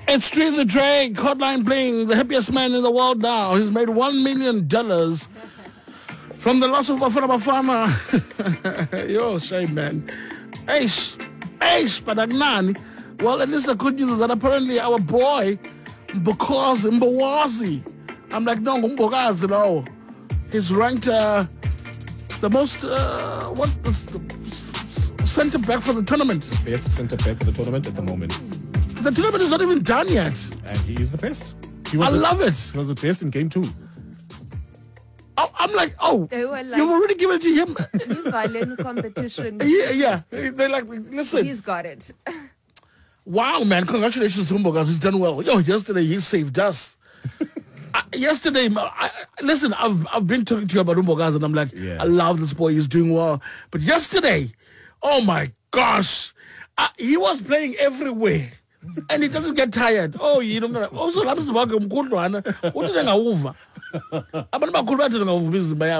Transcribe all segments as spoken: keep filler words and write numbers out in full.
It's Street the Drake, Hotline Bling, the happiest man in the world now. He's made one million dollars from the loss of Bafana Bafana. Yo, shame, man. Ace, Ace, but Agnani. Well, at least the good news is that apparently our boy, Mbokazi, Mbawazi, I'm like, no, Mbokazi, no. He's ranked uh, the most, uh, what, the, the center back for the tournament. Best center back for the tournament at the moment. The tournament is not even done yet. And he is the best. He was I the, love it. He was the best in game two. Oh, I'm like, oh, like, you've already given it to him. Violin competition. Yeah, yeah. They're like, listen. He's got it. Wow, man. Congratulations to him because he's done well. Yo, yesterday he saved us. uh, yesterday, I, I, listen, I've I've been talking to you about Umbogazi and I'm like, yeah. I love this boy. He's doing well. But yesterday, oh my gosh, uh, he was playing everywhere. And he doesn't get tired. Oh, you know. Also, I'm just about to go to what did I over? I'm not going to go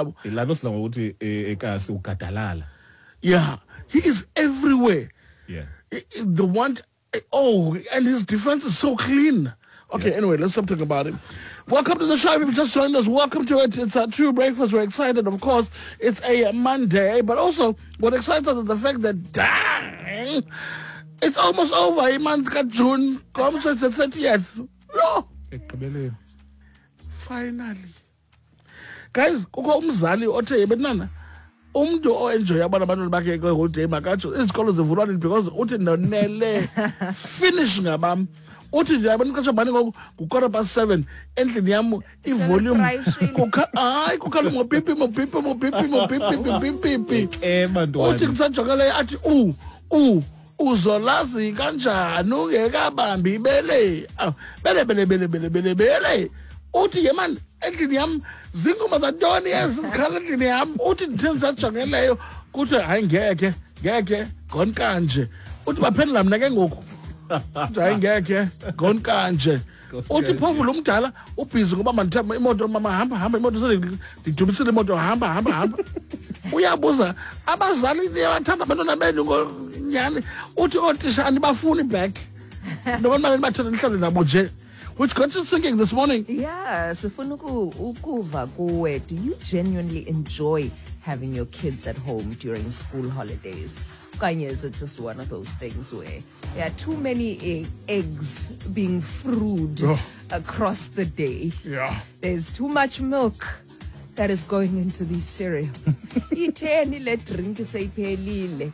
to Yeah, he is everywhere. Yeah. The one, oh, and his defense is so clean. Okay, yeah. Anyway, let's stop talking about him. Welcome to the show. If you've just joined us, welcome to it. It's a true breakfast. We're excited, of course. It's a Monday, but also what excites us is the fact that, dang, it's almost over. A month got June. Comes to the thirtieth. No. Finally. Guys, kukho umzali othe benana umuntu o-enjoy abana abantwana bakhe ke-holiday makatsho izikolo zivulwanini because uthi ndonele finish ngabam uthi nje abantu xesha bani ngoku ngu-quarter past seven endlini yam ivolume hayi kukhala mopipi mopipi mopipi mopipi mopipi uthi kusajokeleyo athi u u uzolazi kanjani ungekabambi ibele bele bele bele bele bele bele uthi ye man endlini yam zingoma zantoni ezi zikhala endlini yam uthi nditheni sajongeleyo kuthi hayi ngeke ngeke ngonkanje uthi baphendula mna ke ngoku uthi hayi ngeke ngonkanje uthi phofu lo mdala ubhizi ngoba mandithemba imoto mama hamba hamba imoto sendidumisile imoto hamba hamba hamba uyabuza abazali bathanda abantwana benu ngonyani uthi ootisha andibafuni back nobantwana bathanda nihlale nabo nje. Which got you thinking this morning? Yeah, Sifunuku ukuva kuwe. Do you genuinely enjoy having your kids at home during school holidays? Kanye, is it just one of those things where there are too many egg, eggs being frued oh. across the day? Yeah. There's too much milk that is going into these cereal. Iteni le drink seyiphelile.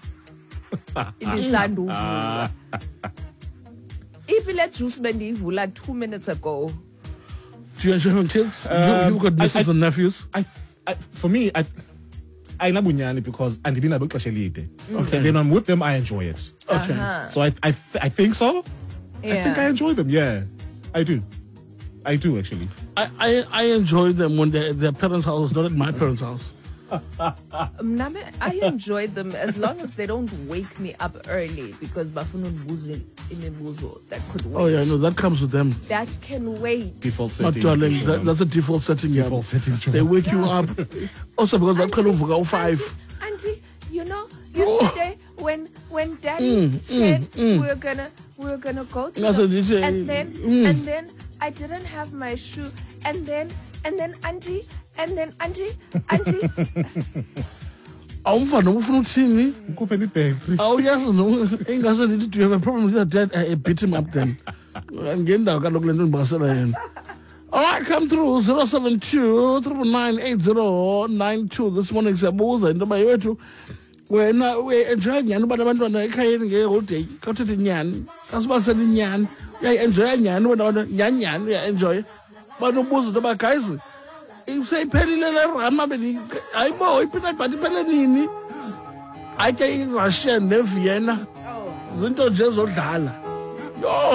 Ibisanduvula. If let juice bendivula two minutes ago. Do you enjoy your kids? Um, You've got nieces I, I, and nephews. I, I, for me, I, I nabunyani because and been a bit Okay, then I'm with them. I enjoy it. Okay, uh-huh. so I, I, I think so. Yeah. I think I enjoy them. Yeah, I do. I do actually. I, I, I enjoy them when they're at their parents' house, not at my parents' house. Mname, I enjoy them as long as they don't wake me up early because bafuna buzi imibuzo that could wait. Oh yeah, no, that comes with them. That can wait. Default setting. Not darling, that, that's a default setting. Default yeah. settings. They wake you up. Also because that can over five. Auntie, auntie, you know, yesterday oh. when when Daddy mm, said mm, mm. we we're gonna we we're gonna go to That's the, a, and then mm. and then I didn't have my shoe and then and then auntie and then auntie auntie. Awumfana ufuna uthini? Ukhuphe ibhentri. Awuyazi no ingase ndithi do you have a problem with that dad? I beat him up then. Ngendawo kaloku lento ndibasela yena. All right, come through zero seven two, nine nine eight zero nine two. This morning siyabuza into ba yethu wena we enjoy nyani uba abantwana ekhayeni nge-holiday kawuthethe nyani asibasela inyani uyayi-enjoya nyani wena wena nyani nyani uya-enjoya banobuza into ba guys seyiphelile le rama beni hayibo i-peanut butter iphele nini hayi ke i-Russian ne-Vienna zinto nje zodlala yo